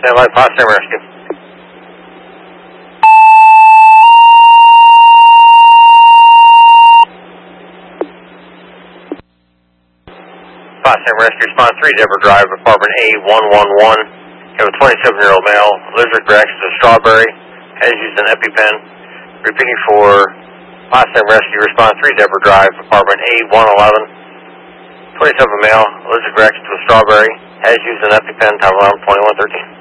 Stand by, Potsdam Rescue. Potsdam Rescue, response 3, Deborah Drive, apartment A111. You have a 27-year-old male, allergic reaction to strawberry, has used an EpiPen. Repeating for Potsdam Rescue, response 3, Deborah Drive, apartment A111. 27 male, allergic reaction to a strawberry, has used an EpiPen, time around 2113.